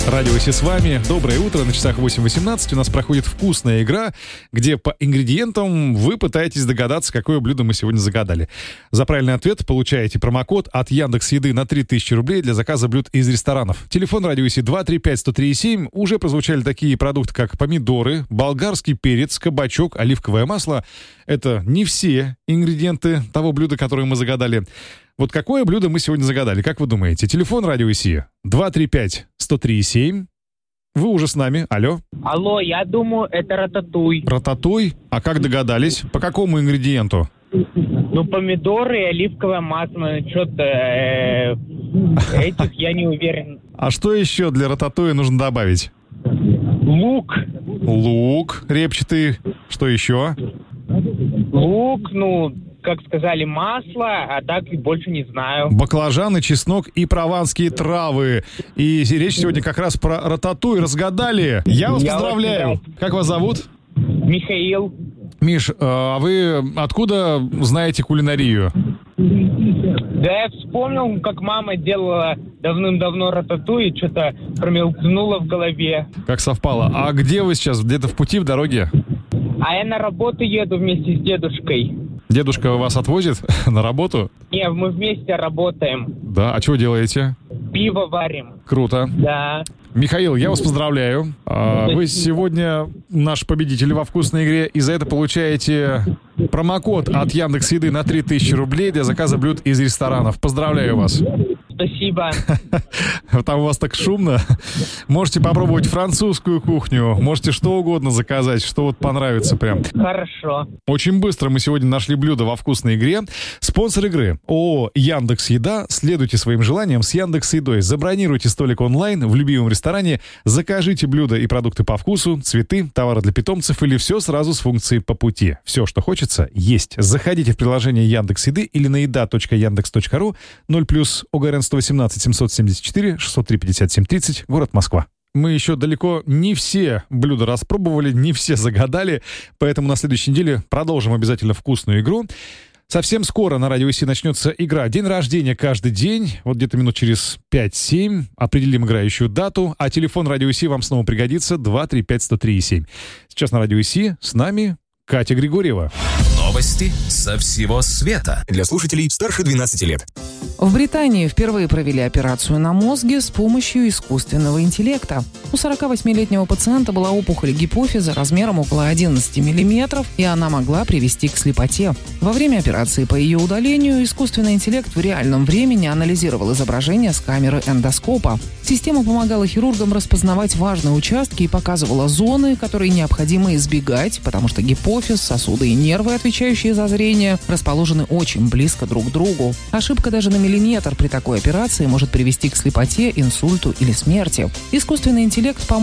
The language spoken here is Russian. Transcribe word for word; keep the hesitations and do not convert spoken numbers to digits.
Радио Си с вами. Доброе утро. На часах восемь восемнадцать у нас проходит вкусная игра, где по ингредиентам вы пытаетесь догадаться, какое блюдо мы сегодня загадали. За правильный ответ получаете промокод от Яндекс.Еды на три тысячи рублей для заказа блюд из ресторанов. Телефон Радио Си два три пять сто три семь. Уже прозвучали такие продукты, как помидоры, болгарский перец, кабачок, оливковое масло. Это не все ингредиенты того блюда, которое мы загадали. Вот какое блюдо мы сегодня загадали, как вы думаете? Телефон Радио Си два три пять сто три семь. Вы уже с нами, алло. Алло, я думаю, это рататуй. Рататуй? А как догадались? По какому ингредиенту? Ну, помидоры и оливковое масло, что-то э, этих я не уверен. А что еще для рататуя нужно добавить? Лук. Лук репчатый. Что еще? Лук, ну... как сказали, масло, а так и больше не знаю. Баклажаны, чеснок и прованские травы. И речь сегодня как раз про рататуй. Разгадали. Я вас Я поздравляю. вас Как вас зовут? Михаил. Миш, а вы откуда знаете кулинарию? Да я вспомнил, как мама делала давным-давно рататуй, и что-то промелькнуло в голове. Как совпало. А где вы сейчас? Где-то в пути, в дороге? А я на работу еду вместе с дедушкой. Дедушка вас отвозит на работу? Не, мы вместе работаем. Да, а что делаете? Пиво варим. Круто. Да. Михаил, я вас поздравляю. Вы сегодня наш победитель во вкусной игре, и за это получаете промокод от Яндекс.Еды на три тысячи рублей для заказа блюд из ресторанов. Поздравляю вас. Спасибо. Там у вас так шумно. Можете попробовать французскую кухню, можете что угодно заказать, что вот понравится прям. Хорошо. Очень быстро мы сегодня нашли блюдо во вкусной игре. Спонсор игры ООО «Яндекс.Еда». Следуйте своим желаниям с Яндекс.Едой. Забронируйте столик онлайн в любимом ресторане, закажите блюда и продукты по вкусу, цветы, товары для питомцев или все сразу с функцией по пути. Все, что хочется, есть. Заходите в приложение Яндекс.Еды или на еда точка яндекс точка ру. ноль плюс ОГРН сто восемнадцать семьсот семьдесят четыре шестьсот три пятьдесят семь тридцать, город Москва. Мы еще далеко не все блюда распробовали, не все загадали, поэтому на следующей неделе продолжим обязательно вкусную игру. Совсем скоро на Радио Си начнется игра «День рождения каждый день». Вот где-то минут через пять-семь определим играющую дату, а телефон Радио Си вам снова пригодится два три пять сто три семь. Сейчас на Радио Си с нами Катя Григорьева. Новости со всего света для слушателей старше двенадцати лет. В Британии впервые провели операцию на мозге с помощью искусственного интеллекта. У сорокавосьмилетнего пациента была опухоль гипофиза размером около одиннадцати миллиметров, и она могла привести к слепоте. Во время операции по ее удалению искусственный интеллект в реальном времени анализировал изображение с камеры эндоскопа. Система помогала хирургам распознавать важные участки и показывала зоны, которые необходимо избегать, потому что гипофиз, сосуды и нервы, отвечающие за зрение, расположены очень близко друг к другу. Ошибка даже на миллиметр при такой операции может привести к слепоте, инсульту или смерти. Искусственный интеллект поможет